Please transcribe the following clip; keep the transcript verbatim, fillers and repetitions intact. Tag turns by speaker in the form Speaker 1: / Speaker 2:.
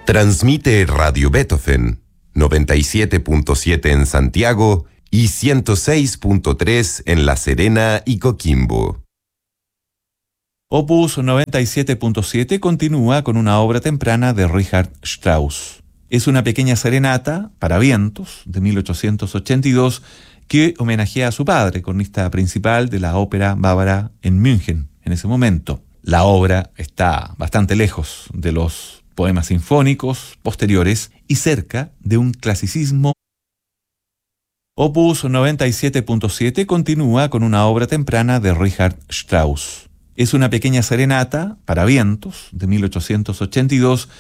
Speaker 1: Transmite Radio Beethoven, noventa y siete punto siete en Santiago y ciento seis punto tres en La Serena y Coquimbo.
Speaker 2: Opus noventa y siete punto siete continúa con una obra temprana de Richard Strauss. Es una pequeña serenata para vientos de mil ochocientos ochenta y dos que homenajea a su padre, cornista principal de la ópera bávara en München en ese momento. La obra está bastante lejos de los poemas sinfónicos posteriores y cerca de un clasicismo. Opus noventa y siete punto siete continúa con una obra temprana de Richard Strauss. Es una pequeña serenata para vientos de mil ochocientos ochenta y dos